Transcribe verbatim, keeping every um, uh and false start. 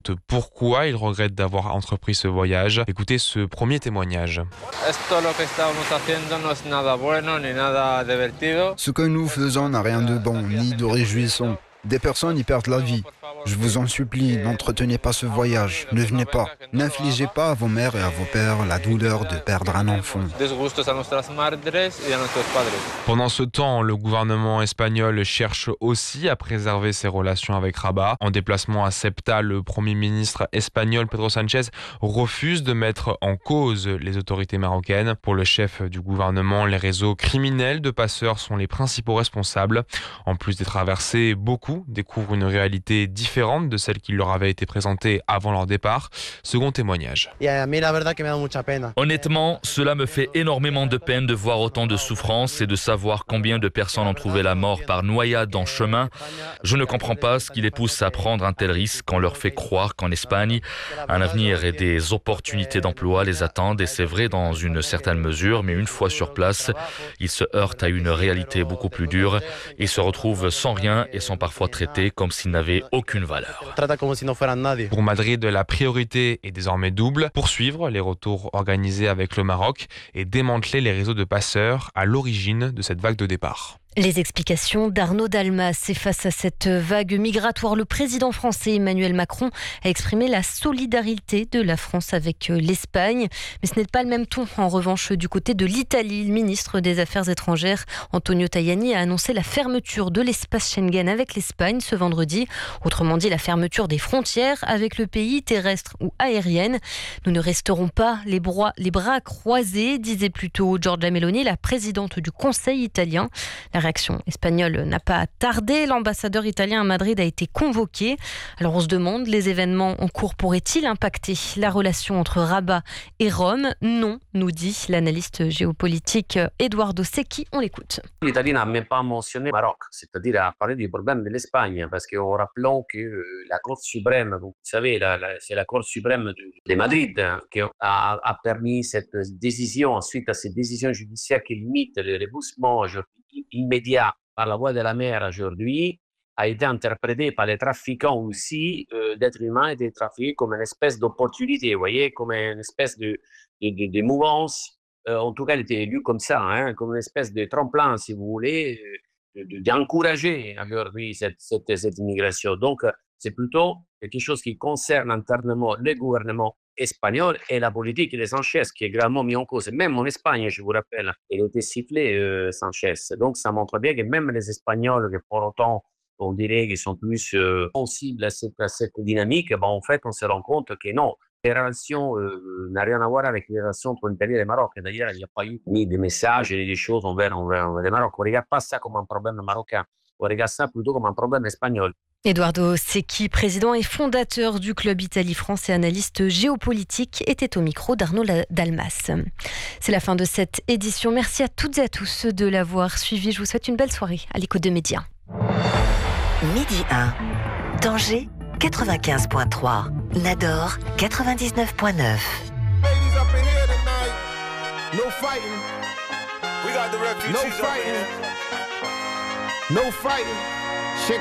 Pourquoi il regrette d'avoir entrepris ce voyage. Écoutez ce premier témoignage. Ce que nous faisons n'a rien de bon ni de réjouissant. Des personnes y perdent la vie. Je vous en supplie, n'entretenez pas ce voyage. Ne venez pas. N'infligez pas à vos mères et à vos pères la douleur de perdre un enfant. Pendant ce temps, le gouvernement espagnol cherche aussi à préserver ses relations avec Rabat. En déplacement à Ceuta, le premier ministre espagnol Pedro Sánchez refuse de mettre en cause les autorités marocaines. Pour le chef du gouvernement, les réseaux criminels de passeurs sont les principaux responsables. En plus des traversées, beaucoup découvrent une réalité différente de celle qui leur avait été présentée avant leur départ. Second témoignage. Honnêtement, cela me fait énormément de peine de voir autant de souffrance et de savoir combien de personnes ont trouvé la mort par noyade en chemin. Je ne comprends pas ce qui les pousse à prendre un tel risque. On leur fait croire qu'en Espagne, un avenir et des opportunités d'emploi les attendent, et c'est vrai dans une certaine mesure, mais une fois sur place, ils se heurtent à une réalité beaucoup plus dure et se retrouvent sans rien et sont parfois traités comme s'ils n'avaient aucune valeur. Pour Madrid, la priorité est désormais double: poursuivre les retours organisés avec le Maroc et démanteler les réseaux de passeurs à l'origine de cette vague de départ. Les explications d'Arnaud Dalmas. Et face à cette vague migratoire, le président français Emmanuel Macron a exprimé la solidarité de la France avec l'Espagne. Mais ce n'est pas le même ton, en revanche, du côté de l'Italie. Le ministre des Affaires étrangères, Antonio Tajani, a annoncé la fermeture de l'espace Schengen avec l'Espagne ce vendredi. Autrement dit, la fermeture des frontières avec le pays, terrestre ou aérienne. Nous ne resterons pas les bras, les bras croisés, disait plutôt Giorgia Meloni, la présidente du Conseil italien. La réaction espagnole n'a pas tardé. L'ambassadeur italien à Madrid a été convoqué. Alors on se demande, les événements en cours pourraient-ils impacter la relation entre Rabat et Rome? Non, nous dit l'analyste géopolitique Eduardo Secchi. On l'écoute. L'Italie n'a même pas mentionné le Maroc, c'est-à-dire à parler du problème de l'Espagne, parce qu'en rappelant que euh, la Cour suprême, vous savez, la, la, c'est la Cour suprême de, de Madrid hein, qui a, a permis cette décision, suite à cette décision judiciaire qui limite le reboussement immédiat par la voie de la mer aujourd'hui, a été interprété par les trafiquants aussi euh, d'êtres humains et des trafiqués comme une espèce d'opportunité, vous voyez, comme une espèce de, de, de, de mouvance. Euh, en tout cas, elle était élue comme ça, hein, comme une espèce de tremplin, si vous voulez, euh, de, d'encourager aujourd'hui cette, cette, cette immigration. Donc, c'est plutôt quelque chose qui concerne internement le gouvernement espagnol et la politique de Sanchez, qui est gravement mis en cause. Même en Espagne, je vous rappelle, il a été sifflé, euh, Sanchez. Donc, ça montre bien que même les Espagnols, que pour autant, on dirait qu'ils sont plus euh, sensibles à cette, à cette dynamique, ben, en fait, on se rend compte que non. Les relations euh, n'ont rien à voir avec les relations entre l'Italie et le Maroc. D'ailleurs, il n'y a pas eu ni des messages ni des choses envers, envers, envers le Maroc. On ne regarde pas ça comme un problème marocain. On regarde ça plutôt comme un problème espagnol. Eduardo Secchi, président et fondateur du Club Italie-France et analyste géopolitique, était au micro d'Arnaud Dalmas. C'est la fin de cette édition. Merci à toutes et à tous de l'avoir suivi. Je vous souhaite une belle soirée à l'écoute de Média. Midi un, Tanger quatre-vingt-quinze virgule trois, Nador quatre-vingt-dix-neuf virgule neuf. No fighting. We got the refugees. No fighting. No fighting.